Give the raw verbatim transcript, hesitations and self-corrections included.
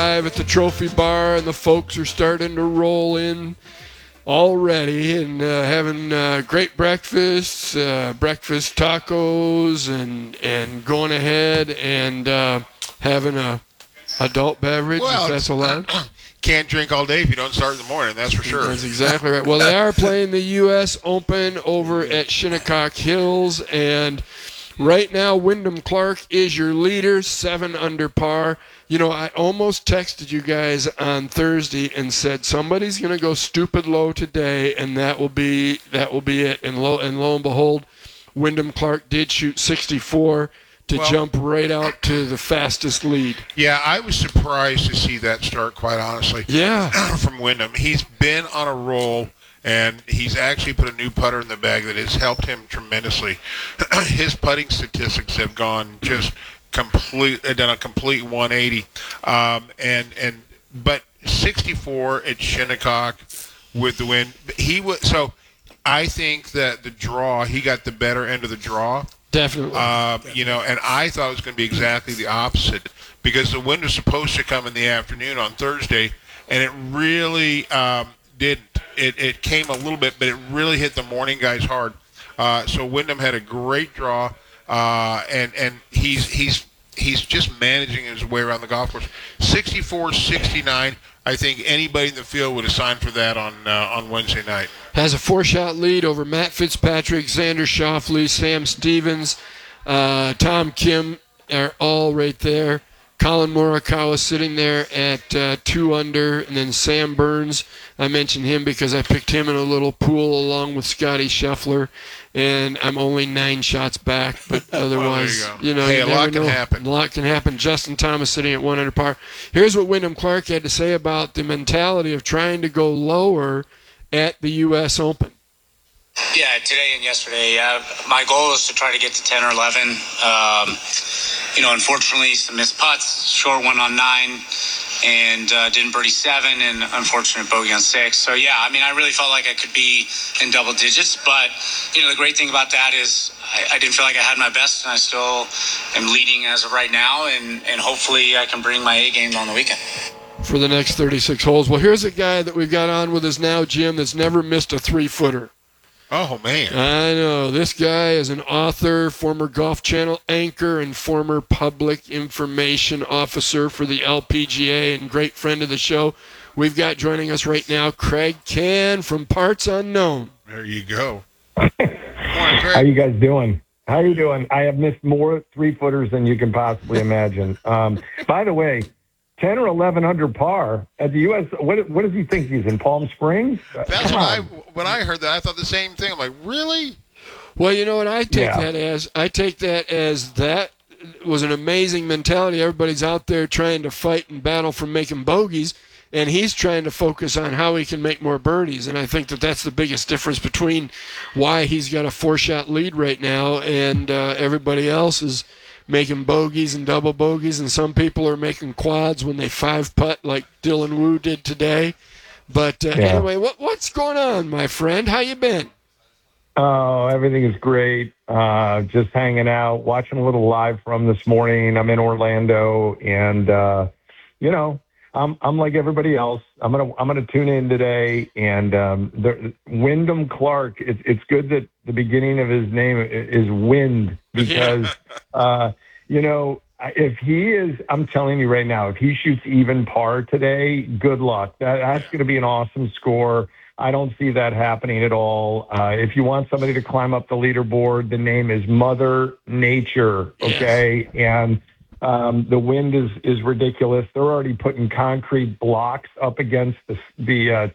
at the trophy bar, and the folks are starting to roll in already and uh, having uh, great breakfasts, uh, breakfast tacos, and and going ahead and uh, having a adult beverage, well, if that's allowed. Can't drink all day if you don't start in the morning, that's for sure. That's exactly right. Well, they are playing the U S Open over at Shinnecock Hills, and right now Wyndham Clark is your leader, seven under par. You know, I almost texted you guys on Thursday and said somebody's going to go stupid low today, and that will be that will be it. And lo and lo and behold, Wyndham Clark did shoot sixty-four to well, jump right out to the fastest lead. Yeah, I was surprised to see that start, quite honestly. Yeah, from Wyndham, he's been on a roll. And he's actually put a new putter in the bag that has helped him tremendously. His putting statistics have gone just complete, done a complete one eighty. Um, and and but sixty-four at Shinnecock with the win. He was so. I think that the draw, he got the better end of the draw. Definitely. Um, you know, and I thought it was going to be exactly the opposite because the wind was supposed to come in the afternoon on Thursday, and it really um, didn't. It, it came a little bit, but it really hit the morning guys hard. Uh, so Wyndham had a great draw, uh, and and he's he's he's just managing his way around the golf course. sixty-four sixty-nine. I think anybody in the field would have signed for that on uh, on Wednesday night. Has a four-shot lead over Matt Fitzpatrick, Xander Schauffele, Sam Stevens, uh, Tom Kim are all right there. Colin Morikawa sitting there at uh, two under, and then Sam Burns. I mentioned him because I picked him in a little pool along with Scotty Scheffler, and I'm only nine shots back. But otherwise, well, you, you know, hey, you a never lot can know. happen. A lot can happen. Justin Thomas sitting at one under par. Here's what Wyndham Clark had to say about the mentality of trying to go lower at the U S Open. Yeah, today and yesterday, uh, my goal is to try to get to ten or eleven. Um, you know, unfortunately, some missed putts, short one on nine, and uh, didn't birdie seven, and unfortunate bogey on six. So, yeah, I mean, I really felt like I could be in double digits. But, you know, the great thing about that is I, I didn't feel like I had my best, and I still am leading as of right now, and, and hopefully I can bring my A game on the weekend. For the next thirty-six holes. Well, here's a guy that we've got on with us now, Jim, that's never missed a three-footer. Oh, man. I know. This guy is an author, former Golf Channel anchor, and former public information officer for the L P G A, and great friend of the show. We've got joining us right now Craig Can from Parts Unknown. There you go. Morning, Craig. How you guys doing? How you doing? I have missed more three-footers than you can possibly imagine. Um, by the way, ten or eleven under par at the U S What, what does he think he's in Palm Springs? That's what I when I heard that I thought the same thing. I'm like, really? Well, you know what I take Yeah. that as? I take that as that was an amazing mentality. Everybody's out there trying to fight and battle for making bogeys, and he's trying to focus on how he can make more birdies. And I think that that's the biggest difference between why he's got a four-shot lead right now and uh, everybody else is making bogeys and double bogeys, and some people are making quads when they five-putt like Dylan Wu did today. But uh, Yeah. anyway, what what's going on, my friend? How you been? Oh, everything is great. Uh, just hanging out, watching a little live from this morning. I'm in Orlando, and uh, you know, I'm I'm like everybody else. I'm gonna I'm gonna tune in today, and um, the Wyndham Clark. It's it's good that the beginning of his name is Wind because uh, you know. If he is, I'm telling you right now, if he shoots even par today, good luck. That, that's going to be an awesome score. I don't see that happening at all. Uh, if you want somebody to climb up the leaderboard, the name is Mother Nature, okay? Yes. And um, the wind is, is ridiculous. They're already putting concrete blocks up against the, the uh,